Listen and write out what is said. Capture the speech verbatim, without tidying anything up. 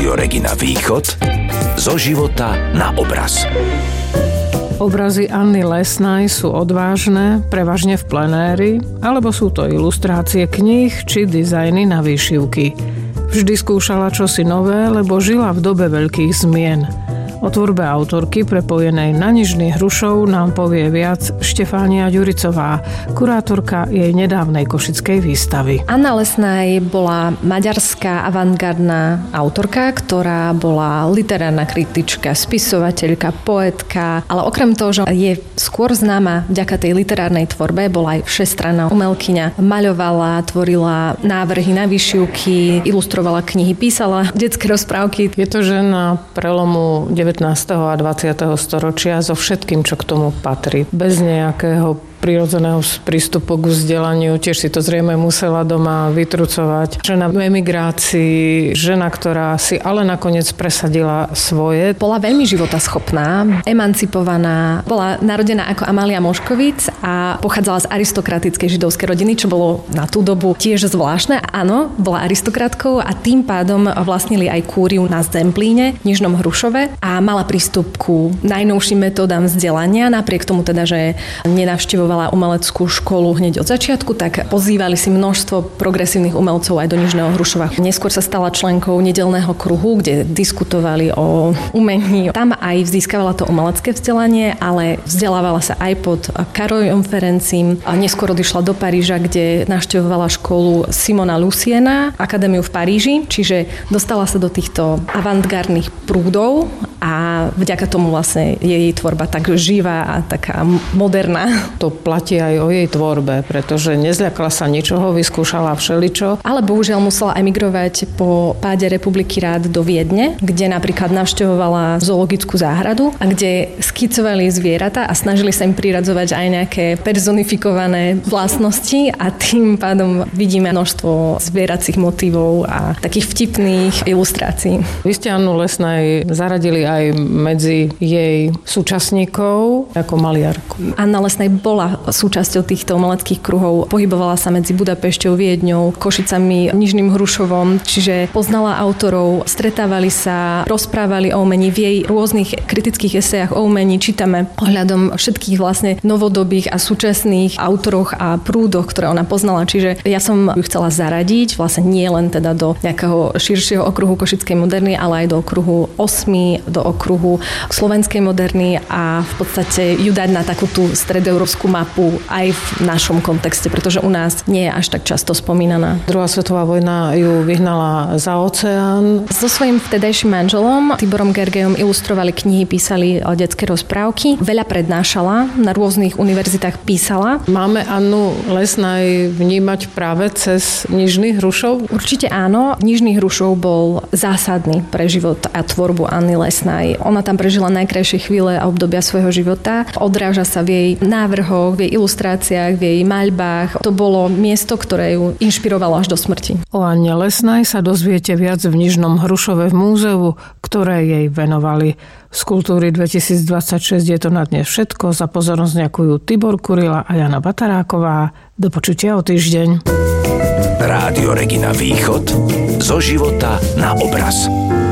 Rádio Regina Východ zo života na obraz. Obrazy Anny Lesnej sú odvážne, prevažne v plenéri, alebo sú to ilustrácie kníh či dizajny na výšivky. Vždy skúšala čosi nové, lebo žila v dobe veľkých zmien. O tvorbe autorky prepojenej na Nižný Hrušov nám povie viac Štefánia Ďuricová, kurátorka jej nedávnej košickej výstavy. Anna Lesnej bola maďarská avantgardná autorka, ktorá bola literárna kritička, spisovateľka, poetka, ale okrem toho, že je skôr známa vďaka tej literárnej tvorbe, bola aj všestranná umelkyňa. Maľovala, tvorila návrhy na výšivky, ilustrovala knihy, písala detské rozprávky. Je to žena prelomu devätnásteho a dvadsiateho storočia so všetkým, čo k tomu patrí. Bez nejakého prirodzeného prístupu k vzdelaniu. Tiež si to zrejme musela doma vytrucovať. Žena v emigrácii, žena, ktorá si ale nakoniec presadila svoje. Bola veľmi životaschopná, emancipovaná. Bola narodená ako Amália Moškovic a pochádzala z aristokratickej židovskej rodiny, čo bolo na tú dobu tiež zvláštne. Áno, bola aristokratkou a tým pádom vlastnili aj kúriu na Zemplíne, Nižnom Hrušove a mala prístup ku najnovším metódam vzdelania, napriek tomu teda, že nenavštevovala umeleckú školu hneď od začiatku, tak pozývali si množstvo progresívnych umelcov aj do Nižného Hrušova. Neskôr sa stala členkou nedeľného kruhu, kde diskutovali o umení. Tam aj získavala to umelecké vzdelanie, ale vzdelávala sa aj pod Karolom Ferencím. A neskôr odišla do Paríža, kde navštevovala školu Simona Luciena, akadémiu v Paríži, čiže dostala sa do týchto avantgardných prúdov a vďaka tomu vlastne je jej tvorba tak živá a taká moderná. To platí aj o jej tvorbe, pretože nezľakla sa ničoho, vyskúšala všeličo. Ale bohužiaľ musela emigrovať po páde republiky rád do Viedne, kde napríklad navštevovala zoologickú záhradu a kde skicovali zvieratá a snažili sa im priradzovať aj nejaké personifikované vlastnosti a tým pádom vidíme množstvo zvieracích motívov a takých vtipných ilustrácií. Vy ste Annu Lesnej zaradili aj medzi jej súčasníkov ako maliarku. Anna Lesnej bola súčasťou týchto umeleckých kruhov. Pohybovala sa medzi Budapešťou, Viedňou, Košicami, Nižným Hrušovom, čiže poznala autorov, stretávali sa, rozprávali o umení. V jej rôznych kritických esejách o umení čítame ohľadom všetkých vlastne novodobých a súčasných autoroch a prúdoch, ktoré ona poznala. Čiže ja som ju chcela zaradiť, vlastne nie len teda do nejakého širšieho okruhu košickej moderny, ale aj do okruhu osmi, do okruhu slovenskej moderny a v podstate ju dať na takú tú stredoeurópsku mapu aj v našom kontexte, pretože u nás nie je až tak často spomínaná. Druhá svetová vojna ju vyhnala za oceán. So svojím vtedajším manželom Tiborom Gergejom ilustrovali knihy, písali detské rozprávky. Veľa prednášala, na rôznych univerzitách písala. Máme Annu Lesnej vnímať práve cez Nižný Hrušov? Určite áno. Nižný Hrušov bol zásadný pre život a tvorbu Anny Lesnej. Ona tam prežila najkrajšie chvíle a obdobia svojho života. Odráža sa v jej návrhoch, v jej ilustráciách, v jej maľbách. To bolo miesto, ktoré ju inšpirovalo až do smrti. O Anne Lesnej sa dozviete viac v Nižnom Hrušove v múzeu, ktoré jej venovali. Z Kultúry dvetisícdvadsaťšesť je to na dnes všetko. Za pozornosť ďakujú Tibor Kurila a Jana Bataráková. Do počutia o týždeň. Rádio Regina Východ zo života na obraz.